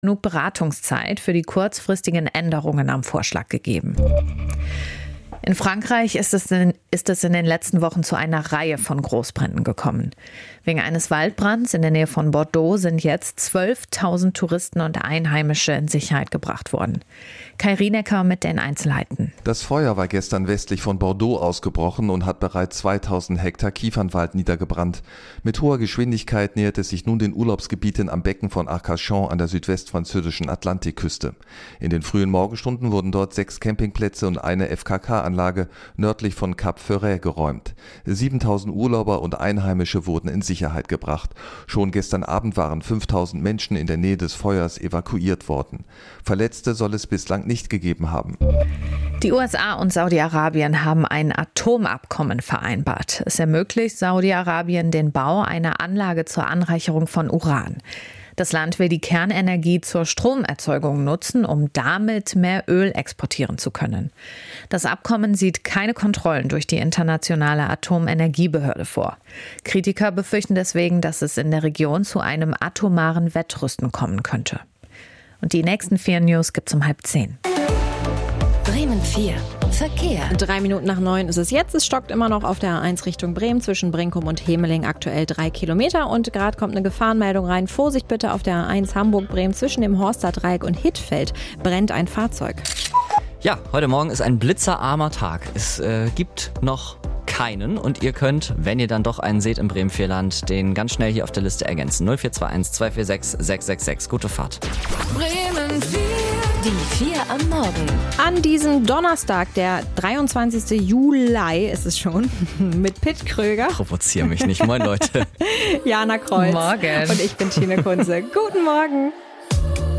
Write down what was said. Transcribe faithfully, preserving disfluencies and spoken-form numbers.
genug Beratungszeit für die kurzfristigen Änderungen am Vorschlag gegeben. In Frankreich ist es, in, ist es in den letzten Wochen zu einer Reihe von Großbränden gekommen. Wegen eines Waldbrands in der Nähe von Bordeaux sind jetzt zwölftausend Touristen und Einheimische in Sicherheit gebracht worden. Kai Rienecker mit den Einzelheiten. Das Feuer war gestern westlich von Bordeaux ausgebrochen und hat bereits zweitausend Hektar Kiefernwald niedergebrannt. Mit hoher Geschwindigkeit nähert es sich nun den Urlaubsgebieten am Becken von Arcachon an der südwestfranzösischen Atlantikküste. In den frühen Morgenstunden wurden dort sechs Campingplätze und eine F K K-Anlage nördlich von Cap Ferret geräumt. siebentausend Urlauber und Einheimische wurden in Sicherheit gebracht. Schon gestern Abend waren fünftausend Menschen in der Nähe des Feuers evakuiert worden. Verletzte soll es bislang nicht gegeben haben. Die U S A und Saudi-Arabien haben ein Atomabkommen vereinbart. Es ermöglicht Saudi-Arabien den Bau einer Anlage zur Anreicherung von Uran. Das Land will die Kernenergie zur Stromerzeugung nutzen, um damit mehr Öl exportieren zu können. Das Abkommen sieht keine Kontrollen durch die internationale Atomenergiebehörde vor. Kritiker befürchten deswegen, dass es in der Region zu einem atomaren Wettrüsten kommen könnte. Und die nächsten vier News gibt's um halb zehn. Bremen vier. Verkehr. Drei Minuten nach neun ist es jetzt. Es stockt immer noch auf der A eins Richtung Bremen zwischen Brinkum und Hemeling, aktuell drei Kilometer. Und gerade kommt eine Gefahrenmeldung rein. Vorsicht bitte auf der A eins Hamburg-Bremen zwischen dem Horster Dreieck und Hittfeld brennt ein Fahrzeug. Ja, heute Morgen ist ein blitzerarmer Tag. Es äh, gibt noch keinen und ihr könnt, wenn ihr dann doch einen seht im Bremen-Vierland, den ganz schnell hier auf der Liste ergänzen. null vier zwei eins zwei vier sechs sechs sechs sechs. Gute Fahrt. Bremen vier. Die vier am Morgen. An diesem Donnerstag, der dreiundzwanzigsten Juli ist es schon, mit Pitt Kröger. Provozier mich nicht. Moin Leute. Jana Kreuz. Morgen. Und ich bin Tine Kunze. Guten Morgen.